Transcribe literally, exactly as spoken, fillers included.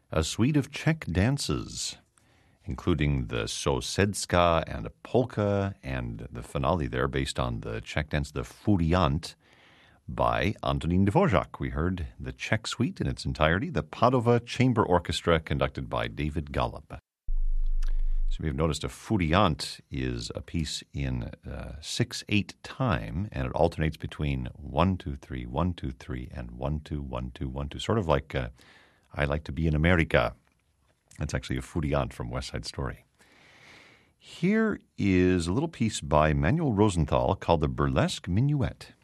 a suite of Czech dances, including the Sousedska and a polka, and the finale there based on the Czech dance, the Furiant, by Antonín Dvořák. We heard the Czech suite in its entirety, the Padova Chamber Orchestra conducted by David Golub. So we've noticed a Furiant is a piece in uh, six eight time, and it alternates between one two three, one two three, and one two one two one two, sort of like uh, I Like to Be in America. That's actually a Furiant from West Side Story. Here is a little piece by Manuel Rosenthal called the Burlesque Minuet.